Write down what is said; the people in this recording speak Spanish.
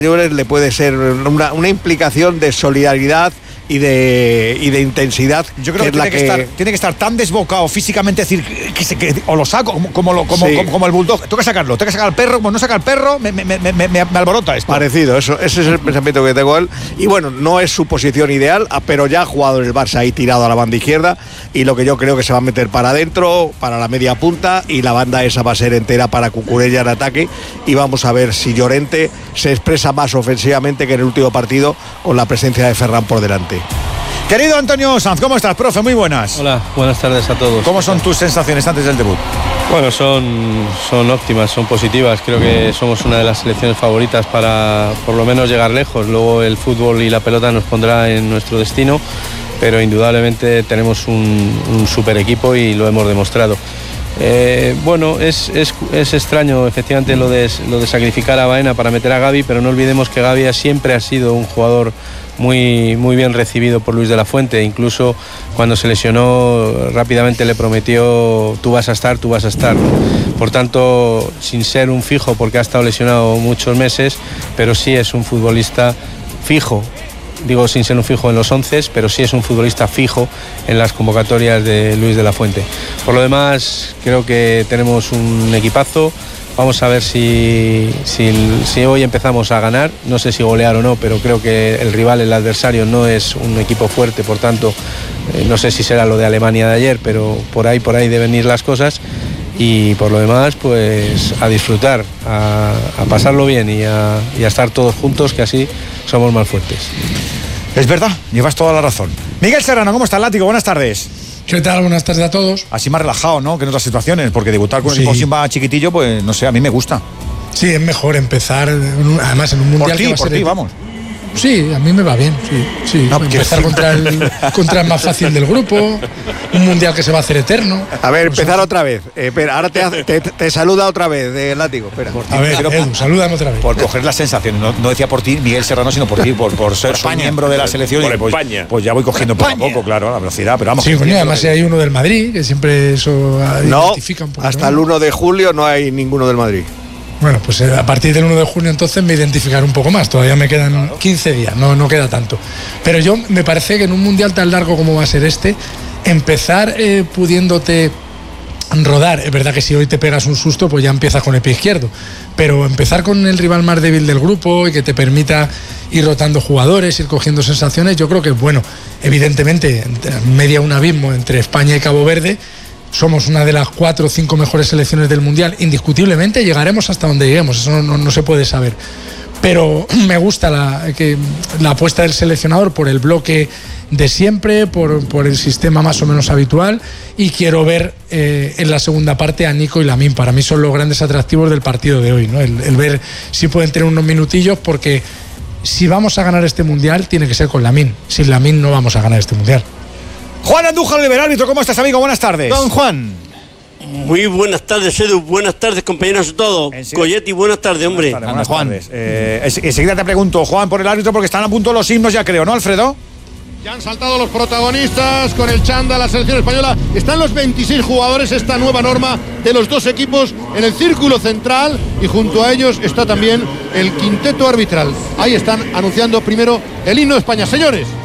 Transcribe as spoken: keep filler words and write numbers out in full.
le puede ser una, una implicación de solidaridad y de, y de intensidad. Yo creo que, que, tiene, que, que... Estar, tiene que estar tan desbocado físicamente, decir, que se, que, o lo saco, como, como, lo, como, sí. como, como el bulldog. Tengo que sacarlo, tengo que sacar al perro, como no saca al perro, me, me, me, me, me alborota esto. Parecido, eso, ese es el pensamiento que tengo él. Y bueno, no es su posición ideal, pero ya ha jugado en el Barça ahí tirado a la banda izquierda, y lo que yo creo que se va a meter para adentro, para la media punta, y la banda esa va a ser entera para Cucurella en ataque, y vamos a ver si Llorente se expresa más ofensivamente que en el último partido con la presencia de Ferran por delante. Querido Antonio Sanz, ¿cómo estás, profe? Muy buenas. Hola, buenas tardes a todos. ¿Cómo son tus sensaciones antes del debut? Bueno, son, son óptimas, son positivas. Creo que somos una de las selecciones favoritas para por lo menos llegar lejos. Luego el fútbol y la pelota nos pondrá en nuestro destino, pero indudablemente tenemos un, un super equipo y lo hemos demostrado. Eh, bueno, es, es, es extraño efectivamente lo de, lo de sacrificar a Baena para meter a Gavi, pero no olvidemos que Gavi siempre ha sido un jugador muy, muy bien recibido por Luis de la Fuente. Incluso cuando se lesionó rápidamente le prometió: tú vas a estar, tú vas a estar. Por tanto, sin ser un fijo, porque ha estado lesionado muchos meses, pero sí es un futbolista fijo. Digo sin ser un fijo en los once, pero sí es un futbolista fijo en las convocatorias de Luis de la Fuente. Por lo demás, creo que tenemos un equipazo. Vamos a ver si, si, si hoy empezamos a ganar. No sé si golear o no, pero creo que el rival, el adversario, no es un equipo fuerte. Por tanto, eh, no sé si será lo de Alemania de ayer, pero por ahí, por ahí deben ir las cosas. Y por lo demás, pues a disfrutar, a, a pasarlo bien y a, y a estar todos juntos, que así somos más fuertes. Es verdad, llevas toda la razón. Miguel Serrano, ¿cómo estás, Látigo? Buenas tardes. ¿Qué tal? Buenas tardes a todos. Así más relajado, ¿no?, que en otras situaciones, porque debutar con sí. un equipo Simba chiquitillo, pues no sé, a mí me gusta. Sí, es mejor empezar, además en un mundial por ti, que va a por ser... ti, vamos. Sí, a mí me va bien, sí, sí. No, empezar contra el, contra el más fácil del grupo, un mundial que se va a hacer eterno. A ver, empezar no sé. otra vez. Eh, espera, ahora te, hace, te, te saluda otra vez, de Látigo. Espera. Por ti, a ver, Edu, salúdame otra vez. Por coger las sensaciones, no, no decía por ti, Miguel Serrano, sino por ti, por, por ser España, miembro de la selección. Por pues, España. Pues ya voy cogiendo poco a poco, claro, la velocidad, pero vamos. Sí, coño, además si hay uno del Madrid, que siempre eso no, identifica un poco. Hasta ¿no? el uno de julio no hay ninguno del Madrid. Bueno, pues a partir del uno de junio entonces me identificaré un poco más. Todavía me quedan claro. quince días, no, no queda tanto. Pero yo me parece que en un mundial tan largo como va a ser este, empezar eh, pudiéndote rodar, es verdad que si hoy te pegas un susto, pues ya empiezas con el pie izquierdo. Pero empezar con el rival más débil del grupo y que te permita ir rotando jugadores, ir cogiendo sensaciones, yo creo que es bueno. Evidentemente, media un abismo entre España y Cabo Verde. Somos una de las cuatro o cinco mejores selecciones del Mundial. Indiscutiblemente llegaremos hasta donde lleguemos, eso no, no, no se puede saber. Pero me gusta la, que, la apuesta del seleccionador por el bloque de siempre, por, por el sistema más o menos habitual, y quiero ver eh, en la segunda parte a Nico y Lamine. Para mí son los grandes atractivos del partido de hoy, ¿no? el, el ver si pueden tener unos minutillos, porque si vamos a ganar este Mundial tiene que ser con Lamine. Sin Lamine no vamos a ganar este Mundial. Juan Andújar, el árbitro, ¿cómo estás, amigo? Buenas tardes. Don Juan. Muy buenas tardes, Edu. Buenas tardes, compañeros de todo. Coyetti, buenas tardes, hombre. Buenas tardes, buenas Juan. tardes. Eh, enseguida te pregunto, Juan, por el árbitro, porque están a punto los himnos, ya creo, ¿no, Alfredo? Ya han saltado los protagonistas con el chándal, la selección española. Están los veintiséis jugadores, esta nueva norma de los dos equipos en el círculo central, y junto a ellos está también el quinteto arbitral. Ahí están anunciando primero el himno de España. Señores.